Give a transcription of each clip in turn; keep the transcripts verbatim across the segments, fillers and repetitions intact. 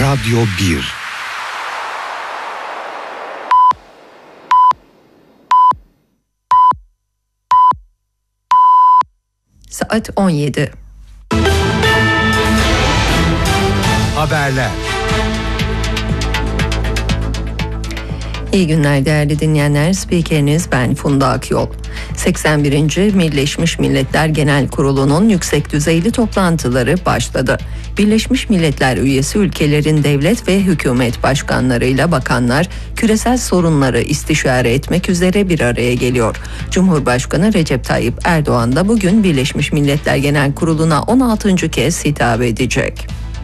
Radyo bir. Saat on yedi. Haberler. İyi günler değerli dinleyenler. Spikeriniz ben Funda Akyol. seksen birinci Birleşmiş Milletler Genel Kurulu'nun yüksek düzeyli toplantıları başladı. Birleşmiş Milletler üyesi ülkelerin devlet ve hükümet başkanlarıyla bakanlar küresel sorunları istişare etmek üzere bir araya geliyor. Cumhurbaşkanı Recep Tayyip Erdoğan da bugün Birleşmiş Milletler Genel Kurulu'na on altıncı kez hitap edecek.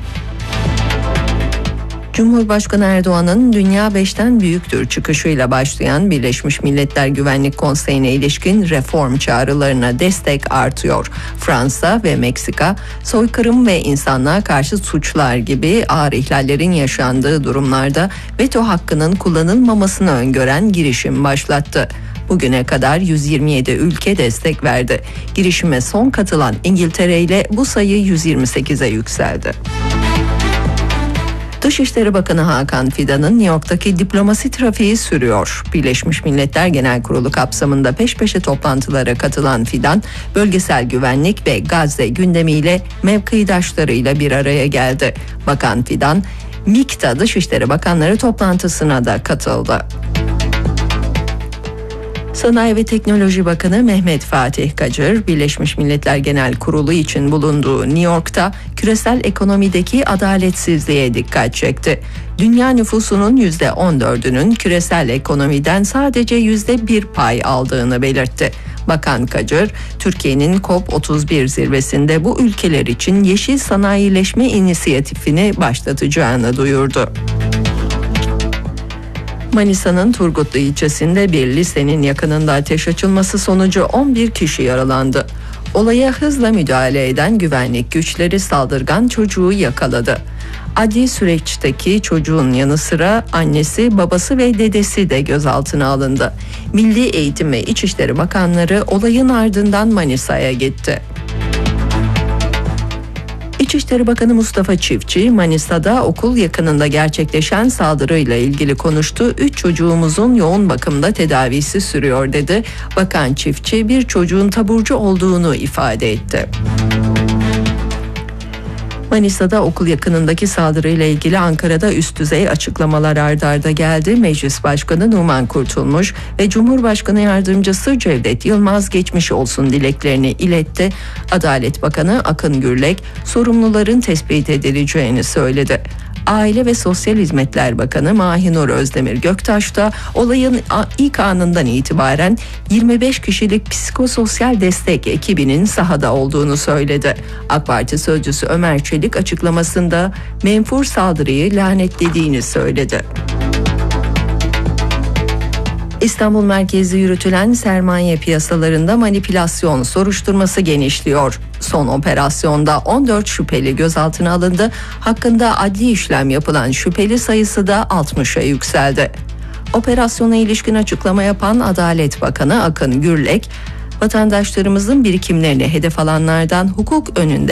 Cumhurbaşkanı Erdoğan'ın Dünya beşten büyüktür çıkışıyla başlayan Birleşmiş Milletler Güvenlik Konseyi'ne ilişkin reform çağrılarına destek artıyor. Fransa ve Meksika, soykırım ve insanlığa karşı suçlar gibi ağır ihlallerin yaşandığı durumlarda veto hakkının kullanılmamasını öngören girişim başlattı. Bugüne kadar yüz yirmi yedi ülke destek verdi. Girişime son katılan İngiltere ile bu sayı yüz yirmi sekize yükseldi. Dışişleri Bakanı Hakan Fidan'ın New York'taki diplomasi trafiği sürüyor. Birleşmiş Milletler Genel Kurulu kapsamında peş peşe toplantılara katılan Fidan, bölgesel güvenlik ve Gazze gündemiyle mevkidaşlarıyla bir araya geldi. Bakan Fidan, M İ K'ta Dışişleri Bakanları toplantısına da katıldı. Sanayi ve Teknoloji Bakanı Mehmet Fatih Kacır, Birleşmiş Milletler Genel Kurulu için bulunduğu New York'ta küresel ekonomideki adaletsizliğe dikkat çekti. Dünya nüfusunun yüzde on dördünün küresel ekonomiden sadece yüzde bir pay aldığını belirtti. Bakan Kacır, Türkiye'nin COP otuz bir zirvesinde bu ülkeler için yeşil sanayileşme inisiyatifini başlatacağını duyurdu. Manisa'nın Turgutlu ilçesinde bir lisenin yakınında ateş açılması sonucu on bir kişi yaralandı. Olaya hızla müdahale eden güvenlik güçleri saldırgan çocuğu yakaladı. Adli süreçteki çocuğun yanı sıra annesi, babası ve dedesi de gözaltına alındı. Milli Eğitim ve İçişleri Bakanları olayın ardından Manisa'ya gitti. İçişleri Bakanı Mustafa Çiftçi, Manisa'da okul yakınında gerçekleşen saldırıyla ilgili konuştu. Üç çocuğumuzun yoğun bakımda tedavisi sürüyor dedi. Bakan Çiftçi bir çocuğun taburcu olduğunu ifade etti. Manisa'da okul yakınındaki saldırıyla ilgili Ankara'da üst düzey açıklamalar ard arda geldi. Meclis Başkanı Numan Kurtulmuş ve Cumhurbaşkanı Yardımcısı Cevdet Yılmaz geçmiş olsun dileklerini iletti. Adalet Bakanı Akın Gürlek sorumluların tespit edileceğini söyledi. Aile ve Sosyal Hizmetler Bakanı Mahinur Özdemir Göktaş da olayın ilk anından itibaren yirmi beş kişilik psikososyal destek ekibinin sahada olduğunu söyledi. AK Parti sözcüsü Ömer Çelik açıklamasında menfur saldırıyı lanetlediğini söyledi. İstanbul merkezli yürütülen sermaye piyasalarında manipülasyon soruşturması genişliyor. Son operasyonda on dört şüpheli gözaltına alındı. Hakkında adli işlem yapılan şüpheli sayısı da altmışa yükseldi. Operasyona ilişkin açıklama yapan Adalet Bakanı Akın Gürlek, vatandaşlarımızın birikimlerini hedef alanlardan hukuk önünde